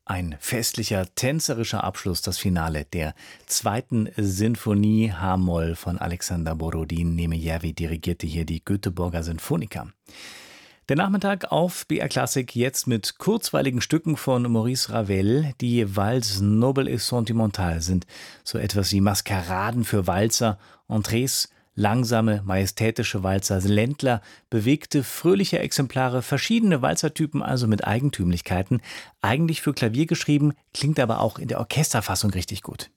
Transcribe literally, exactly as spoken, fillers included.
Ein festlicher, tänzerischer Abschluss, das Finale der zweiten Sinfonie H-Moll von Alexander Borodin. Nejärvi dirigierte hier die Göteborger Sinfoniker. Der Nachmittag auf B R Klassik jetzt mit kurzweiligen Stücken von Maurice Ravel. Die Valses Nobles et Sentimentales sind so etwas wie Maskeraden für Walzer, Entrees, langsame, majestätische Walzer, Ländler, bewegte, fröhliche Exemplare, verschiedene Walzertypen, also mit Eigentümlichkeiten. Eigentlich für Klavier geschrieben, klingt aber auch in der Orchesterfassung richtig gut.